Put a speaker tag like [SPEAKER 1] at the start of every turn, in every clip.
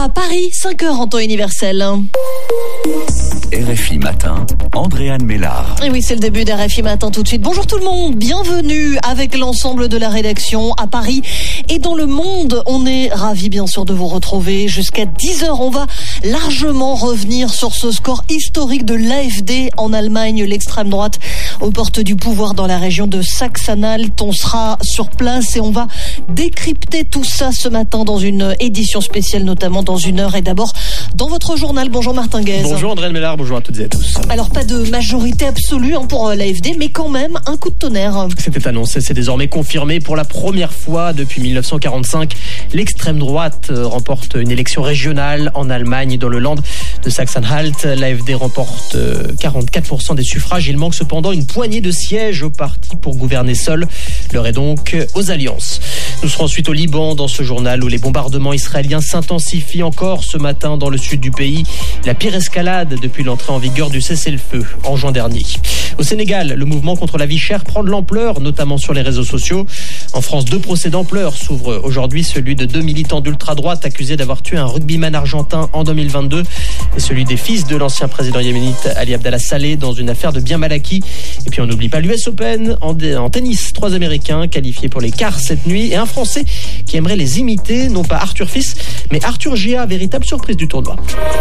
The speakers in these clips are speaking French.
[SPEAKER 1] à Paris, 5h en temps universel.
[SPEAKER 2] RFI Matin, Andréane Mélard.
[SPEAKER 1] Et oui, c'est le début d'RFI Matin tout de suite. Bonjour tout le monde, bienvenue avec l'ensemble de la rédaction à Paris et dans le monde. On est ravis bien sûr de vous retrouver jusqu'à 10h. On va largement revenir sur ce score historique de l'AfD en Allemagne, l'extrême droite aux portes du pouvoir dans la région de Saxe-Anhalt. On sera sur place et on va décrypter tout ça ce matin dans une édition spéciale, notamment dans une heure. Et d'abord, dans votre journal, bonjour Martin Guez.
[SPEAKER 3] Bonjour Andréane Mélard, bonjour à toutes et à tous.
[SPEAKER 1] Alors pas de majorité absolue pour l'AfD, mais quand même un coup de tonnerre.
[SPEAKER 3] C'était annoncé, c'est désormais confirmé. Pour la première fois depuis 1945, l'extrême droite remporte une élection régionale en Allemagne, dans le Land de Saxe-Anhalt. L'AfD remporte 44% des suffrages. Il manque cependant une poignée de sièges au parti pour gouverner seul. L'heure est donc aux alliances. Nous serons ensuite au Liban dans ce journal où les bombardements israéliens s'intensifient encore ce matin dans le sud du pays. La pire escalade depuis l'entrée en vigueur du cessez-le-feu en juin dernier. Au Sénégal, le mouvement contre la vie chère prend de l'ampleur, notamment sur les réseaux sociaux. En France, 2 procès d'ampleur s'ouvrent aujourd'hui, celui de 2 militants d'ultra-droite accusés d'avoir tué un rugbyman argentin en 2022 et celui des fils de l'ancien président yéménite Ali Abdallah Saleh dans une affaire de bien mal acquis. Et puis on n'oublie pas l'US Open en tennis, 3 Américains qualifiés pour les quarts cette nuit et un Français qui aimerait les imiter, non pas Arthur Fils, mais Arthur Gia, véritable surprise du tournoi.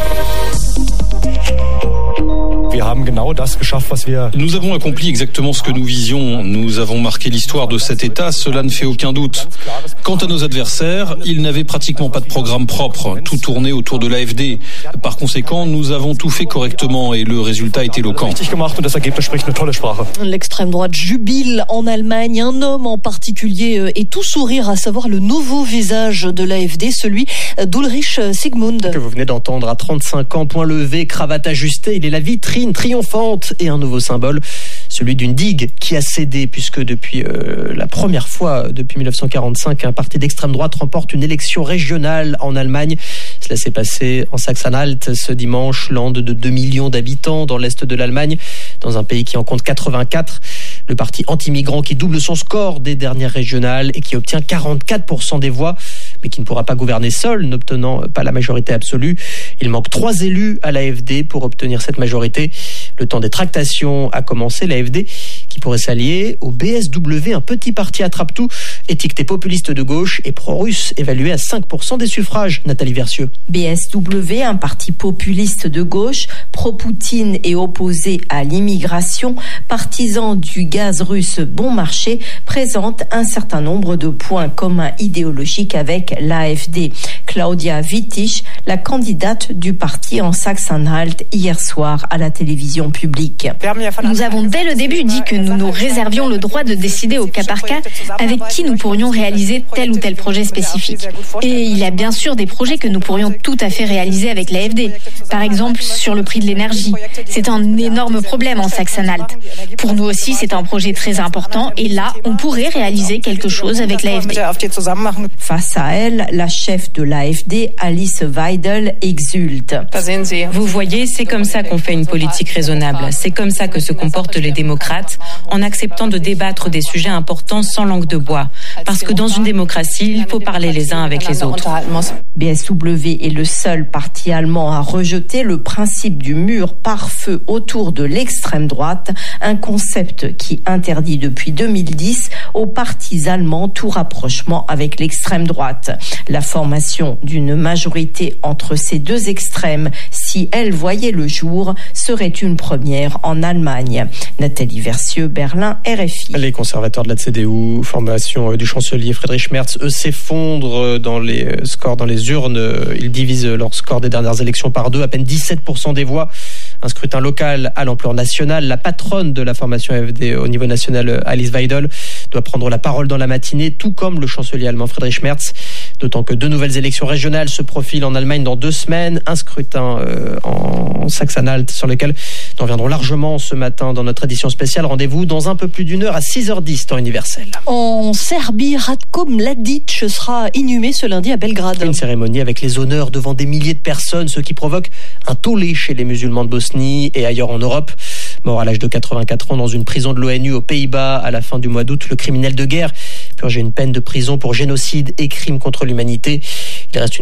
[SPEAKER 4] Nous avons accompli exactement ce que nous visions. Nous avons marqué l'histoire de cet État, cela ne fait aucun doute. Quant à nos adversaires, ils n'avaient pratiquement pas de programme propre, tout tournait autour de l'AfD. Par conséquent, nous avons tout fait correctement et le résultat est éloquent.
[SPEAKER 1] L'extrême droite jubile en Allemagne. Un homme en particulier est tout sourire, à savoir le nouveau visage de l'AfD, celui d'Ulrich Sigmund.
[SPEAKER 3] Que vous venez d'entendre à 35 ans, point levé, cravate ajustée, il est la vitrine triomphante et un nouveau symbole, celui d'une digue qui a cédé puisque depuis la première fois depuis 1945, un parti d'extrême droite remporte une élection régionale en Allemagne. Cela s'est passé en Saxe-Anhalt ce dimanche, land de 2 millions d'habitants dans l'est de l'Allemagne, dans un pays qui en compte 84. Le parti anti-migrant qui double son score des dernières régionales et qui obtient 44% des voix, mais qui ne pourra pas gouverner seul, n'obtenant pas la majorité absolue. Il manque 3 élus à l'AfD pour obtenir cette majorité. Le temps des tractations a commencé. L'AfD qui pourrait s'allier au BSW, un petit parti attrape-tout, étiqueté populiste de gauche et pro-russe, évalué à 5% des suffrages. Nathalie Versieux.
[SPEAKER 5] BSW, un parti populiste de gauche, pro-Poutine et opposé à l'immigration, partisan du gaz russe bon marché, présente un certain nombre de points communs idéologiques avec l'AfD. Claudia Wittich, la candidate du parti en Saxe-Anhalt hier soir à la télévision publique.
[SPEAKER 6] Nous avons dès le début dit que nous nous réservions le droit de décider au cas par cas avec qui nous pourrions réaliser tel ou tel projet spécifique. Et il y a bien sûr des projets que nous pourrions tout à fait réaliser avec l'AfD. Par exemple, sur le prix de l'énergie. C'est un énorme problème en Saxe-Anhalt. Pour nous aussi, c'est un projet très important et là, on pourrait réaliser quelque chose avec l'AfD.
[SPEAKER 5] Face à elle, la chef de l'AfD, Alice Weidel, exulte.
[SPEAKER 7] Vous voyez, c'est comme ça qu'on fait une politique raisonnable. C'est comme ça que se comportent les démocrates, en acceptant de débattre des sujets importants sans langue de bois. Parce que dans une démocratie, il faut parler les uns avec les autres.
[SPEAKER 5] BSW est le seul parti allemand à rejeter le principe du mur pare-feu autour de l'extrême droite, un concept qui interdit depuis 2010 aux partis allemands tout rapprochement avec l'extrême droite. La formation d'une majorité entre ces deux extrêmes, si elle voyait le jour, serait une première en Allemagne. Nathalie Versieux, Berlin, RFI.
[SPEAKER 3] Les conservateurs de la CDU, formation du chancelier Friedrich Merz, eux s'effondrent dans les scores dans les urnes. Ils divisent leur score des dernières élections par 2, à peine 17% des voix. Un scrutin local à l'ampleur nationale. La patronne de la formation AfD au niveau national, Alice Weidel, doit prendre la parole dans la matinée, tout comme le chancelier allemand Friedrich Merz. D'autant que 2 nouvelles élections régionales se profilent en Allemagne dans 2 semaines. Un scrutin en Saxe-Anhalt sur lequel nous reviendrons largement ce matin dans notre édition spéciale. Rendez-vous dans un peu plus d'1 heure à 6h10 temps universel.
[SPEAKER 1] En Serbie, Ratko Mladic sera inhumé ce lundi à Belgrade.
[SPEAKER 3] Une cérémonie avec les honneurs devant des milliers de personnes, ce qui provoque un tollé chez les musulmans de Bosnie et ailleurs en Europe. Mort à l'âge de 84 ans dans une prison de l'ONU aux Pays-Bas à la fin du mois d'août, le criminel de guerre purgeait une peine de prison pour génocide et crimes contre l'humanité. Il reste